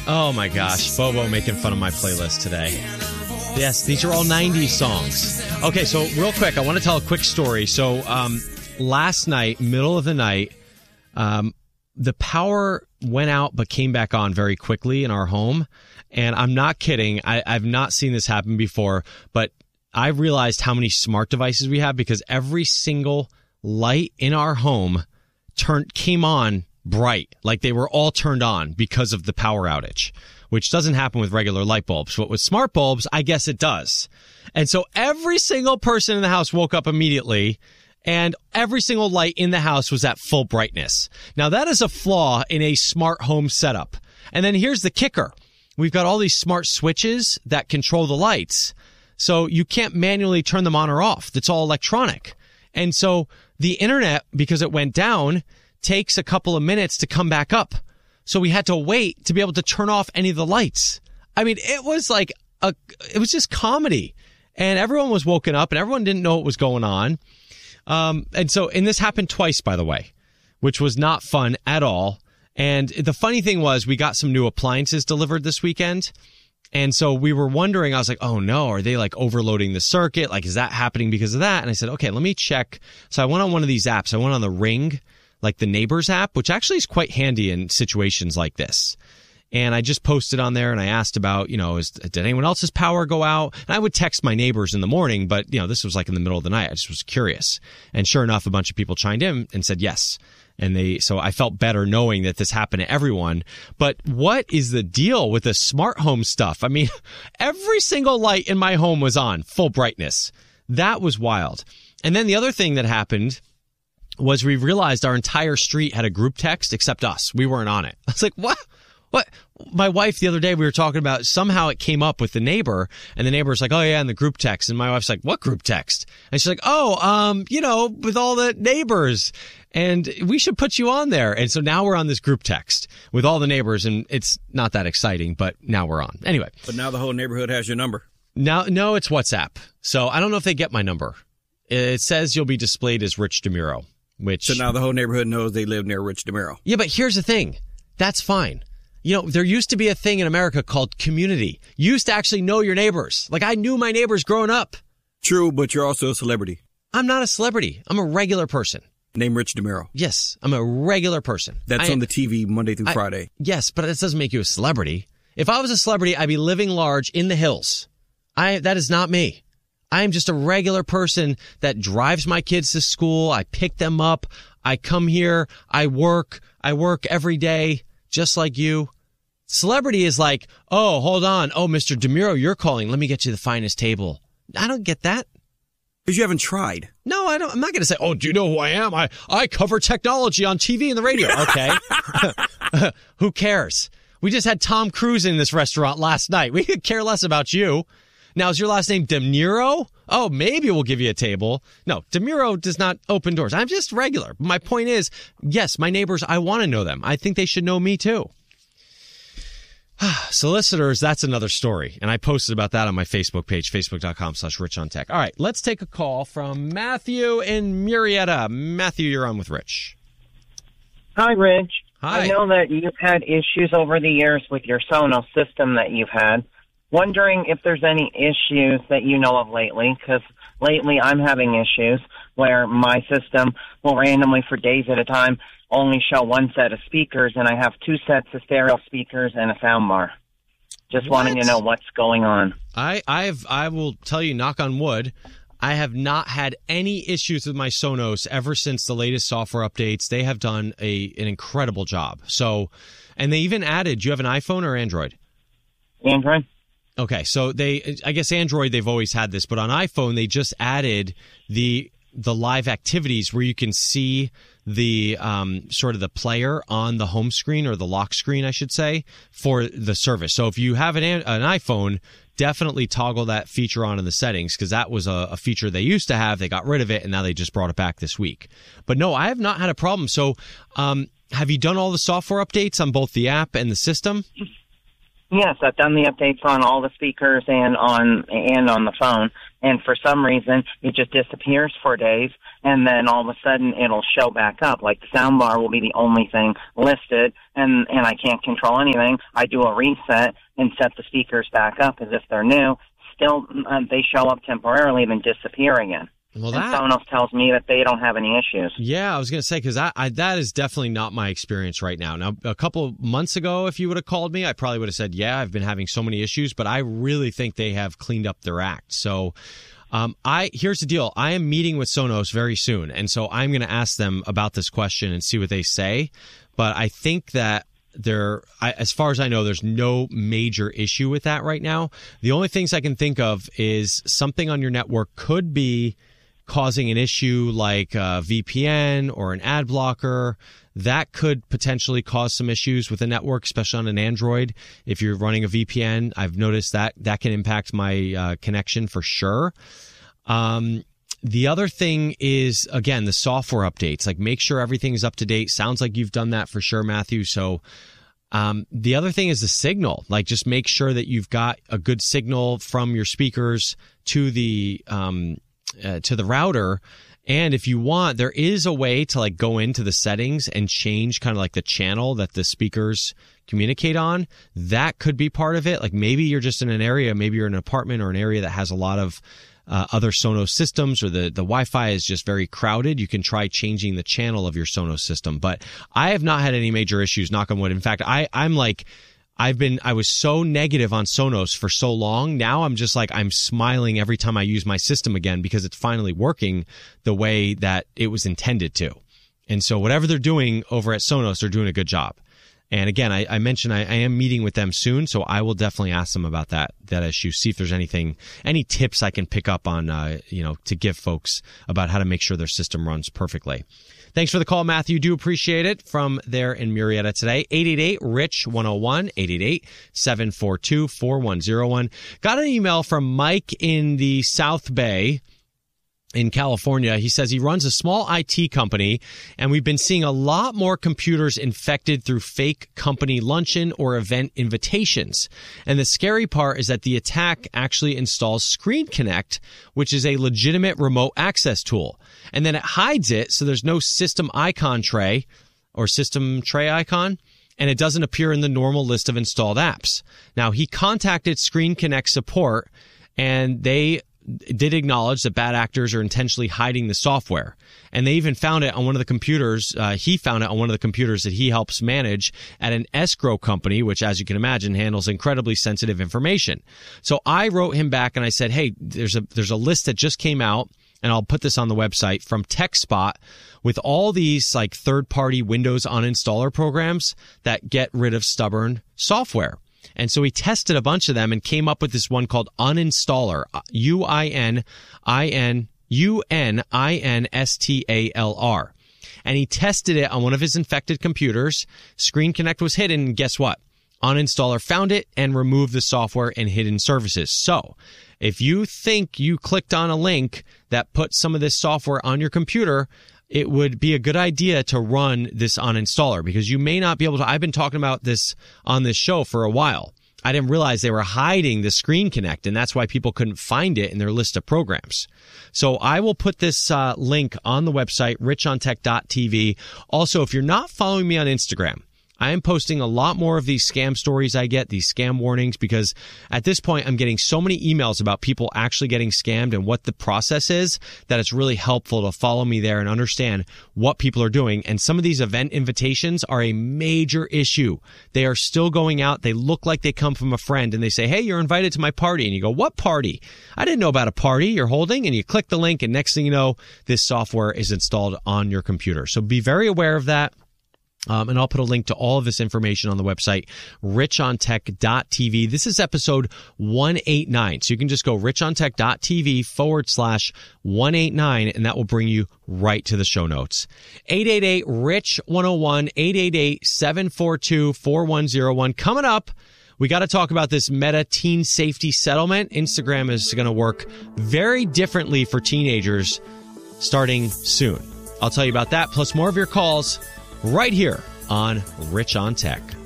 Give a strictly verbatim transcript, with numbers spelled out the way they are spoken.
Oh my gosh, Bobo making fun of my playlist today. Yes, these are all nineties songs. Okay, so real quick, I want to tell a quick story. So um, last night, middle of the night, um, the power went out but came back on very quickly in our home. And I'm not kidding. I, I've not seen this happen before, but I realized how many smart devices we have because every single light in our home turned came on bright, like they were all turned on because of the power outage, which doesn't happen with regular light bulbs. But with smart bulbs, I guess it does. And so every single person in the house woke up immediately, and every single light in the house was at full brightness. Now, that is a flaw in a smart home setup. And then here's the kicker. We've got all these smart switches that control the lights, so you can't manually turn them on or off. It's all electronic. And so the internet, because it went down, takes a couple of minutes to come back up. So we had to wait to be able to turn off any of the lights. I mean, it was like a, it was just comedy, and everyone was woken up and everyone didn't know what was going on. Um, and so, and this happened twice, by the way, which was not fun at all. And the funny thing was we got some new appliances delivered this weekend. And so we were wondering, I was like, oh no, are they like overloading the circuit? Like, is that happening because of that? And I said, okay, let me check. So I went on one of these apps. I went on the Ring, like the Neighbors app, which actually is quite handy in situations like this. And I just posted on there and I asked about, you know, is, did anyone else's power go out? And I would text my neighbors in the morning, but, you know, this was like in the middle of the night. I just was curious. And sure enough, a bunch of people chimed in and said yes. And they, so I felt better knowing that this happened to everyone. But what is the deal with the smart home stuff? I mean, every single light in my home was on full brightness. That was wild. And then the other thing that happened was we realized our entire street had a group text except us. We weren't on it. I was like, what? What? My wife, the other day, we were talking about somehow it came up with the neighbor, and the neighbor's like, oh, yeah, in the group text. And my wife's like, what group text? And she's like, oh, um, you know, with all the neighbors. And we should put you on there. And so now we're on this group text with all the neighbors, and it's not that exciting, but now we're on. Anyway. But now the whole neighborhood has your number. Now, no, it's WhatsApp. So I don't know if they get my number. It says you'll be displayed as Rich DeMuro, which. So now the whole neighborhood knows they live near Rich DeMuro. Yeah, but here's the thing. That's fine. You know, there used to be a thing in America called community. You used to actually know your neighbors. Like, I knew my neighbors growing up. True, but you're also a celebrity. I'm not a celebrity. I'm a regular person. Name Rich DeMuro. Yes, I'm a regular person. That's I, on the T V Monday through I, Friday. Yes, but that doesn't make you a celebrity. If I was a celebrity, I'd be living large in the hills. I That is not me. I am just a regular person that drives my kids to school. I pick them up. I come here. I work. I work every day, just like you. Celebrity is like, oh, hold on. Oh, Mister DeMuro, you're calling. Let me get you the finest table. I don't get that. Because you haven't tried. No, I don't. I'm not going to say, oh, do you know who I am? I, I cover technology on T V and the radio. Okay. Who cares? We just had Tom Cruise in this restaurant last night. We could care less about you. Now, is your last name DeMuro? Oh, maybe we'll give you a table. No, DeMuro does not open doors. I'm just regular. My point is, yes, my neighbors, I want to know them. I think they should know me too. Solicitors, that's another story. And I posted about that on my Facebook page, facebook.com slash Rich on Tech. All right, let's take a call from Matthew in Murrieta. Matthew, you're on with Rich. Hi, Rich. Hi. I know that you've had issues over the years with your Sonos system that you've had. Wondering if there's any issues that you know of lately, because lately I'm having issues where my system will randomly, for days at a time, only show one set of speakers, and I have two sets of stereo speakers and a sound bar. Just What? wanting to know what's going on. I, I've, I will tell you, knock on wood, I have not had any issues with my Sonos ever since the latest software updates. They have done a an incredible job. So, and they even added, do you have an iPhone or Android? Android? Okay, so they, I guess Android, they've always had this, but on iPhone, they just added the the live activities where you can see the um, sort of the player on the home screen, or the lock screen, I should say, for the service. So if you have an, an iPhone, definitely toggle that feature on in the settings, because that was a, a feature they used to have. They got rid of it, and now they just brought it back this week. But no, I have not had a problem. So um, have you done all the software updates on both the app and the system? Yes, I've done the updates on all the speakers and on and on the phone, and for some reason it just disappears for days, and then all of a sudden it'll show back up. Like the sound bar will be the only thing listed, and and I can't control anything. I do a reset and set the speakers back up as if they're new. Still, uh, they show up temporarily, then disappear again. Well, and that, Sonos tells me that they don't have any issues. Yeah, I was going to say, because I, I, that is definitely not my experience right now. Now, a couple months ago, if you would have called me, I probably would have said, yeah, I've been having so many issues, but I really think they have cleaned up their act. So um, I here's the deal. I am meeting with Sonos very soon, and so I'm going to ask them about this question and see what they say. But I think that there, I, as far as I know, there's no major issue with that right now. The only things I can think of is something on your network could be causing an issue like a V P N or an ad blocker. That could potentially cause some issues with the network, especially on an Android. If you're running a V P N, I've noticed that that can impact my uh, connection for sure. Um, the other thing is, again, the software updates. Like, make sure everything is up to date. Sounds like you've done that for sure, Matthew. So um, the other thing is the signal. Like, just make sure that you've got a good signal from your speakers to the um, Uh, to the router. And if you want, there is a way to like go into the settings and change kind of like the channel that the speakers communicate on. That could be part of it. Like maybe you're just in an area, maybe you're in an apartment or an area that has a lot of uh, other Sonos systems, or the, the Wi-Fi is just very crowded. You can try changing the channel of your Sonos system. But I have not had any major issues, knock on wood. In fact, I, I'm like, I've been, I was so negative on Sonos for so long. Now I'm just like, I'm smiling every time I use my system again because it's finally working the way that it was intended to. And so whatever they're doing over at Sonos, they're doing a good job. And again, I, I mentioned I, I am meeting with them soon, so I will definitely ask them about that, that issue, see if there's anything, any tips I can pick up on, uh, you know, to give folks about how to make sure their system runs perfectly. Thanks for the call, Matthew. Do appreciate it from there in Murrieta today. eight eight eight, R I C H, one oh one, eight eight eight, seven four two, four one oh one. Got an email from Mike in the South Bay in California. He says he runs a small I T company, and we've been seeing a lot more computers infected through fake company luncheon or event invitations. And the scary part is that the attack actually installs Screen Connect, which is a legitimate remote access tool. And then it hides it, so there's no system icon tray or system tray icon, and it doesn't appear in the normal list of installed apps. Now, he contacted Screen Connect support, and they did acknowledge that bad actors are intentionally hiding the software. And they even found it on one of the computers. Uh, he found it on one of the computers that he helps manage at an escrow company, which, as you can imagine, handles incredibly sensitive information. So I wrote him back and I said, hey, there's a, there's a list that just came out, and I'll put this on the website, from TechSpot, with all these like third-party Windows uninstaller programs that get rid of stubborn software. And so he tested a bunch of them and came up with this one called Uninstaller, U I N I N U N I N S T A L R. And he tested it on one of his infected computers. Screen Connect was hidden, and guess what? Uninstaller found it and removed the software and hidden services. So if you think you clicked on a link that put some of this software on your computer, it would be a good idea to run this uninstaller, because you may not be able to. I've been talking about this on this show for a while. I didn't realize they were hiding the Screen Connect, and that's why people couldn't find it in their list of programs. So I will put this uh, link on the website, rich on tech dot t v. Also, if you're not following me on Instagram, I am posting a lot more of these scam stories I get, these scam warnings, because at this point I'm getting so many emails about people actually getting scammed and what the process is that it's really helpful to follow me there and understand what people are doing. And some of these event invitations are a major issue. They are still going out. They look like they come from a friend, and they say, hey, you're invited to my party. And you go, what party? I didn't know about a party you're holding. And you click the link, and next thing you know, this software is installed on your computer. So be very aware of that. Um, and I'll put a link to all of this information on the website, rich on tech dot t v. This is episode one eighty-nine. So you can just go rich on tech dot t v forward slash one eighty-nine, and that will bring you right to the show notes. eight eight eight, R I C H, one oh one, eight eight eight, seven four two, four one oh one. Coming up, we got to talk about this Meta teen safety settlement. Instagram is going to work very differently for teenagers starting soon. I'll tell you about that, plus more of your calls right here on Rich on Tech.